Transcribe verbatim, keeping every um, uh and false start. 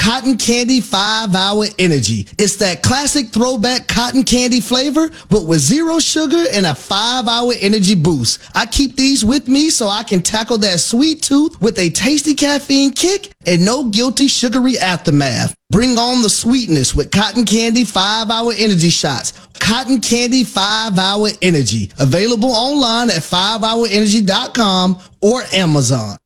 Cotton Candy five hour Energy. It's that classic throwback cotton candy flavor, but with zero sugar and a five hour energy boost. I keep these with me so I can tackle that sweet tooth with a tasty caffeine kick and no guilty sugary aftermath. Bring on the sweetness with Cotton Candy five hour Energy shots. Cotton Candy five hour Energy. Available online at five hour energy dot com or Amazon.